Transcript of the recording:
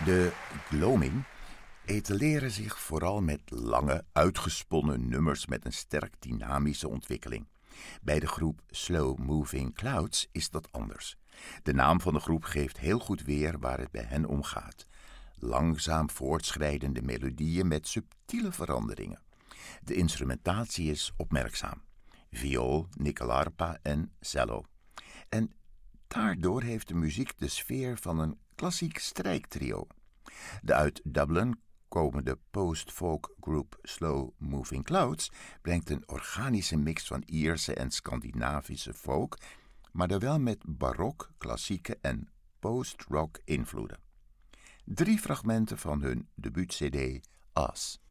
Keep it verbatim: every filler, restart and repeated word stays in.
De gloaming etaleren zich vooral met lange, uitgesponnen nummers met een sterk dynamische ontwikkeling. Bij de groep Slow Moving Clouds is dat anders. De naam van de groep geeft heel goed weer waar het bij hen om gaat. Langzaam voortschrijdende melodieën met subtiele veranderingen. De instrumentatie is opmerkzaam. Viool, nickelarpa en cello. En daardoor heeft de muziek de sfeer van een klassiek strijktrio. De uit Dublin komende post-folk groep Slow Moving Clouds brengt een organische mix van Ierse en Scandinavische folk, maar dan wel met barok, klassieke en post-rock invloeden. Drie fragmenten van hun debuut-cd Us.